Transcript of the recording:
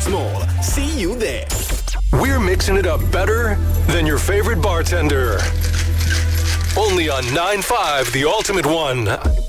Mall. See you there. We're mixing it up better than your favorite bartender. Only on 9-5, the ultimate one.